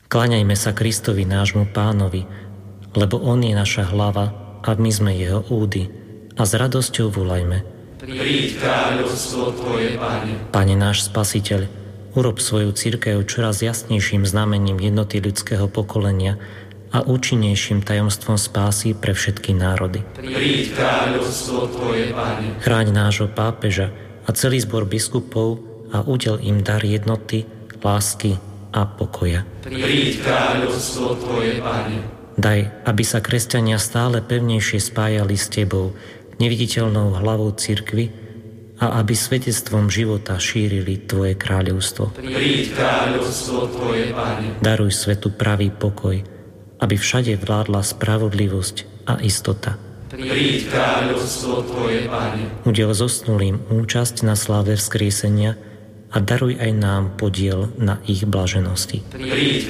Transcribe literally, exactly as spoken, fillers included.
Kláňajme sa Kristovi, nášmu Pánovi, lebo On je naša hlava a my sme Jeho údy. A s radosťou volajme: Príď kráľovstvo Tvoje, Pane. Pane náš Spasiteľ, urob svoju cirkev čoraz jasnejším znamením jednoty ľudského pokolenia a účinnejším tajomstvom spásy pre všetky národy. Príď kráľovstvo Tvoje, Pane. Chráň nášho pápeža a celý zbor biskupov a udel im dar jednoty, lásky a pokoja. Príď kráľovstvo Tvoje, Pane. Daj, aby sa kresťania stále pevnejšie spájali s Tebou, neviditeľnou hlavou cirkvi, a aby svedectvom života šírili Tvoje kráľovstvo. Príď kráľovstvo Tvoje, Pane. Daruj svetu pravý pokoj, aby všade vládla spravodlivosť a istota. Príď kráľovstvo Tvoje, Pane. Udel zosnulým účasť na sláve vzkriesenia a daruj aj nám podiel na ich blaženosti. Príď